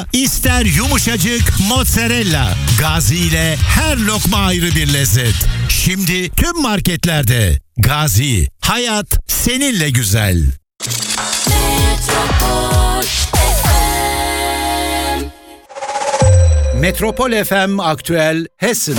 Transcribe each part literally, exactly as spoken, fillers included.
ister yumuşacık mozzarella. Gazi ile her lokma ayrı bir lezzet. Şimdi tüm marketlerde. Gazi, hayat seninle güzel. Metropol F M. Metropol F M Aktüel Hessen.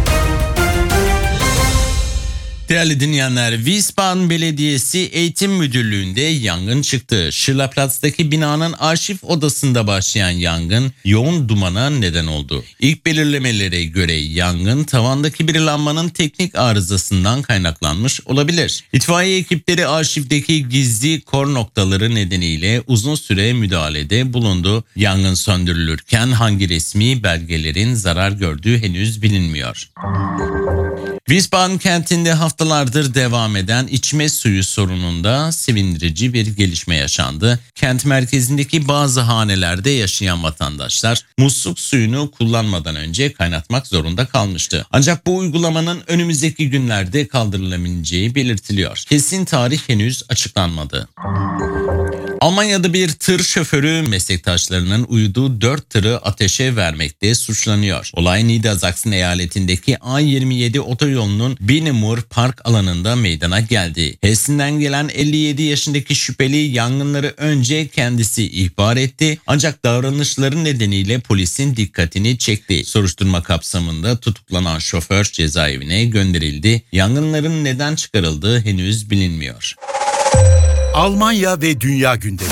Değerli dinleyenler, Wiesbaden Belediyesi Eğitim Müdürlüğü'nde yangın çıktı. Schillerplatz'taki binanın arşiv odasında başlayan yangın yoğun dumana neden oldu. İlk belirlemelere göre yangın tavandaki bir lambanın teknik arızasından kaynaklanmış olabilir. İtfaiye ekipleri arşivdeki gizli kor noktaları nedeniyle uzun süre müdahalede bulundu. Yangın söndürülürken hangi resmi belgelerin zarar gördüğü henüz bilinmiyor. Wiesbaden kentinde haftalardır devam eden içme suyu sorununda sevindirici bir gelişme yaşandı. Kent merkezindeki bazı hanelerde yaşayan vatandaşlar musluk suyunu kullanmadan önce kaynatmak zorunda kalmıştı. Ancak bu uygulamanın önümüzdeki günlerde kaldırılabileceği belirtiliyor. Kesin tarih henüz açıklanmadı. Almanya'da bir tır şoförü meslektaşlarının uyduğu dört tırı ateşe vermekte suçlanıyor. Olay Niedersachsen eyaletindeki A yirmi yedi otoyolunun Binemur Park alanında meydana geldi. Hessen'den gelen elli yedi yaşındaki şüpheli yangınları önce kendisi ihbar etti, ancak davranışları nedeniyle polisin dikkatini çekti. Soruşturma kapsamında tutuklanan şoför cezaevine gönderildi. Yangınların neden çıkarıldığı henüz bilinmiyor. Almanya ve dünya gündemi.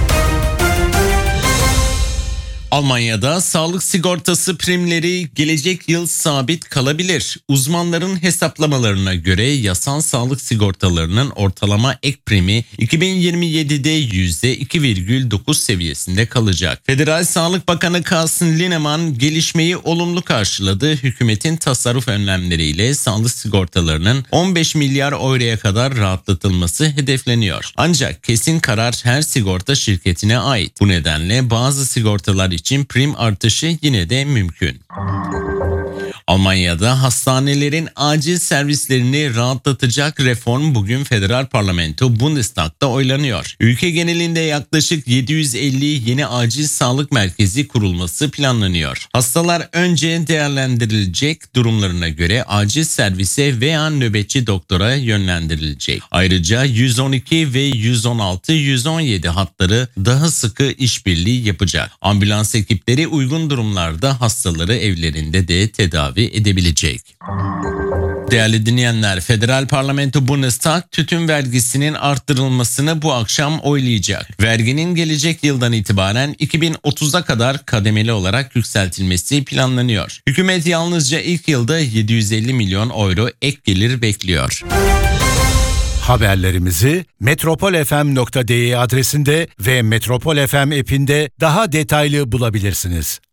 Almanya'da sağlık sigortası primleri gelecek yıl sabit kalabilir. Uzmanların hesaplamalarına göre yasal sağlık sigortalarının ortalama ek primi iki bin yirmi yedide yüzde iki virgül dokuz seviyesinde kalacak. Federal Sağlık Bakanı Carsten Linnemann gelişmeyi olumlu karşıladı. Hükümetin tasarruf önlemleriyle sağlık sigortalarının on beş milyar euroya kadar rahatlatılması hedefleniyor. Ancak kesin karar her sigorta şirketine ait. Bu nedenle bazı sigortalar için prim artışı yine de mümkün. Almanya'da hastanelerin acil servislerini rahatlatacak reform bugün Federal Parlamento Bundestag'da oylanıyor. Ülke genelinde yaklaşık yedi yüz elli yeni acil sağlık merkezi kurulması planlanıyor. Hastalar önce değerlendirilecek, durumlarına göre acil servise veya nöbetçi doktora yönlendirilecek. Ayrıca yüz on iki ve yüz on altı yüz on yedi hatları daha sıkı işbirliği yapacak. Ambulans ekipleri uygun durumlarda hastaları evlerinde de tedavi edebilecek. Değerli dinleyenler, Federal Parlamento Bundestag tütün vergisinin arttırılmasını bu akşam oylayacak. Verginin gelecek yıldan itibaren iki bin otuza kadar kademeli olarak yükseltilmesi planlanıyor. Hükümet yalnızca ilk yılda yedi yüz elli milyon euro ek gelir bekliyor. Haberlerimizi metropol f m nokta d e adresinde ve Metropol F M app'inde daha detaylı bulabilirsiniz.